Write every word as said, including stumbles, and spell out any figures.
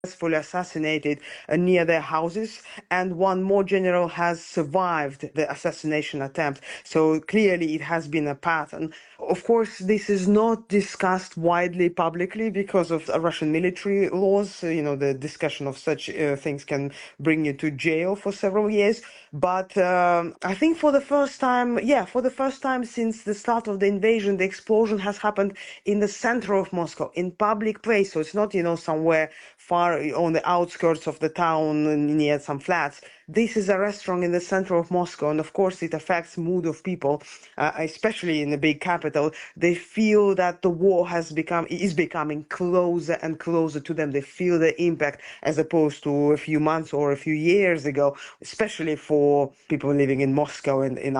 successfully assassinated uh, near their houses, and one more general has survived the assassination attempt. So clearly it has been a pattern. Of course, this is not discussed widely publicly because of uh, Russian military laws. So, you know, the discussion of such uh, things can bring you to jail for several years. But um, I think for the first time, yeah, for the first time since the start of the invasion, the explosion has happened in the center of Moscow, in public place. So it's not, you know, somewhere far on the outskirts of the town near some flats. This is a restaurant in the center of Moscow, and of course it affects mood of people, uh, especially in the big capital. They feel that the war has become is becoming closer and closer to them. They feel the impact as opposed to a few months or a few years ago, especially for people living in Moscow and in